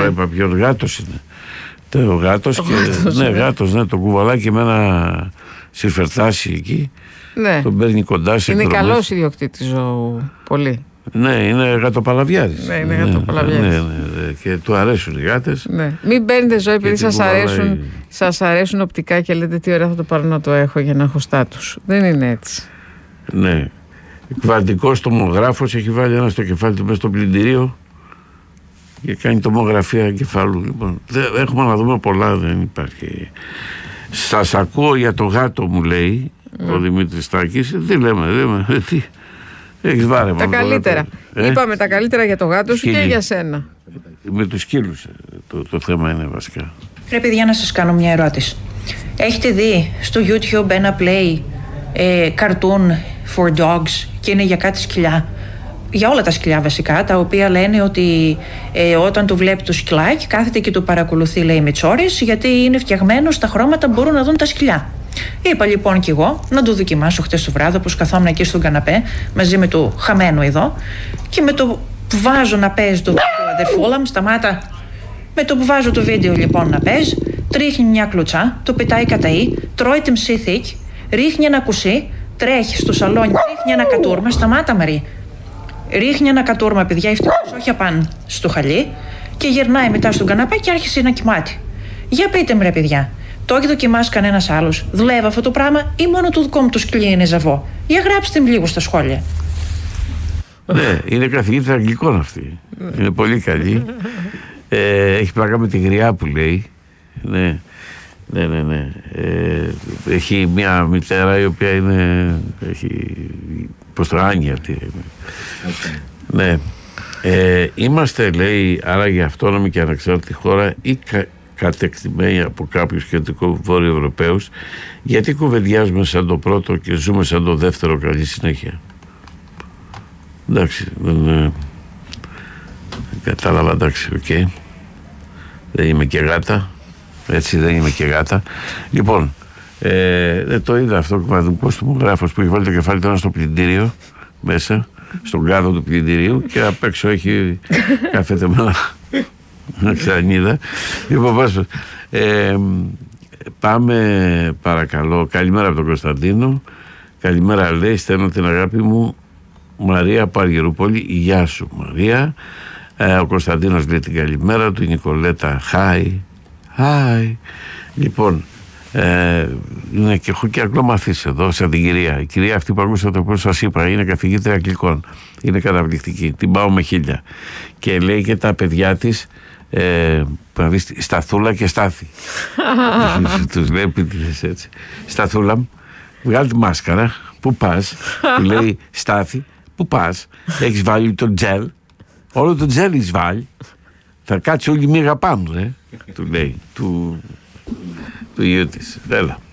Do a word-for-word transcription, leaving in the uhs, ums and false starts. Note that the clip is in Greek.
Τώρα είπα ποιον, γάτος είναι. Το γάτος και. Γάτος, ναι, γάτος, ναι, το κουβαλάκι με ένα συρφερτάσι εκεί. Ναι. Τον παίρνει κοντά σε. Είναι καλός ιδιοκτήτης ζώου. Πολύ. Ναι, είναι γατοπαλαβιάρης. Ναι, είναι γατοπαλαβιάρης. Ναι, ναι, ναι, και του αρέσουν οι γάτες. Ναι. Μην παίρνετε ζώα επειδή σας αρέσουν, σας αρέσουν οπτικά και λέτε τι ωραία θα το πάρω να το έχω για να έχω στάτους. Δεν είναι έτσι. Ναι. Κβαντικός τομογράφος έχει βάλει ένα στο κεφάλι του μέσα στο πλυντηρίο και κάνει τομογραφία κεφάλου. Λοιπόν, έχουμε να δούμε πολλά, δεν υπάρχει. Σας ακούω για το γάτο, μου λέει mm. ο Δημήτρης Στάκης. Τι λέμε, λέμε, τι. Έχεις βάρεμα. Τα καλύτερα. Ε? Είπαμε τα καλύτερα για το γάτο σου και για σένα. Με τους σκύλους το, το θέμα είναι βασικά. Ρε παιδιά, να σας κάνω μια ερώτηση. Έχετε δει στο YouTube ένα play ε, cartoon for dogs και είναι για κάτι σκυλιά? Για όλα τα σκυλιά βασικά, τα οποία λένε ότι ε, όταν το βλέπει το σκυλάκι κάθεται και το παρακολουθεί, λέει, με τσόρες, γιατί είναι φτιαγμένο στα χρώματα που μπορούν να δουν τα σκυλιά. Είπα λοιπόν κι εγώ να το δοκιμάσω χτες το βράδυ, όπως καθόμουν εκεί στον καναπέ μαζί με το χαμένο εδώ, και με το που βάζω να παίζει το βίντεο, αδερφούλα μου, σταμάτα. Με το που βάζω το βίντεο λοιπόν να παίζει, τρίχνει μια κλωτσά, το πετάει κατά ή, τρώει τη μσίθηκ, ρίχνει ένα κουσί, τρέχει στο σαλόνι, ρίχνει ένα κατούρμα, σταμάτα Μαρή. Ρίχνει ένα κατούρμα, παιδιά, ευτυχώς όχι απάνω στο χαλί, και γυρνάει μετά στον καναπέ και άρχισε να κοιμάται. Για πείτε μου, ρε παιδιά, το έχει δοκιμάσει κανένας άλλος? Δουλεύει αυτό το πράγμα ή μόνο το δικό μου το σκυλί είναι ζαβό? Για γράψτε μου λίγο στα σχόλια. Ναι, είναι καθηγήτρια αγγλικών αυτή. Είναι πολύ καλή. Ε, έχει πλάκα με τη γριά που λέει. Ναι, ναι, ναι. ναι. Ε, έχει μια μητέρα η οποία είναι. Έχει. Πώς το Άνια αυτή. Okay. Ναι. Ε, είμαστε, λέει, άραγε αυτόνομη και ανεξάρτητη χώρα ή κα, κατεκτημένη από κάποιους κεντρικό βόρειο Ευρωπαίους? Γιατί κουβεντιάζουμε σαν το πρώτο και ζούμε σαν το δεύτερο καλή συνέχεια? Εντάξει, δεν ε, κατάλαβα, εντάξει, οκ. Okay. Δεν είμαι και γάτα. Έτσι, δεν είμαι και γάτα. Λοιπόν, ε, δεν το είδα αυτό κομμαδικός τομογράφος που έχει βάλει το κεφάλι τώρα στο πλυντήριο μέσα, στον κάδο του πλυντηρίου, και απ' έξω έχει κάθεται με ένα ξανίδα. Λοιπόν, πάσω. Ε, πάμε παρακαλώ. Καλημέρα από τον Κωνσταντίνο. Καλημέρα, λέει, στέλνω την αγάπη μου Μαρία από Αργυρούπολη. Γεια σου, Μαρία. Ε, ο Κωνσταντίνος λέει την καλημέρα του. Η Νικολέτα, hi. Hi. Λοιπόν, ε, είναι και έχω και αγγλομαθής εδώ, σαν την κυρία. Η κυρία αυτή που ακούσατε, όπως σας είπα, είναι καθηγήτρια αγγλικών. Είναι καταπληκτική. Την πάω με χίλια. Και λέει και τα παιδιά της, ε, Σταθούλα και Στάθη. Τους λέει επίτηδες έτσι. Σταθούλα μου, βγάλει τη μάσκαρα. Πού πας? Του λέει Στάθη, πού πας? Έχεις βάλει το τζέλ? Όλο το τζέλ έχεις βάλει? Θα κάτσει όλη μίγα πάνω, ε? Του λέει, του, του γιού της. Έλα.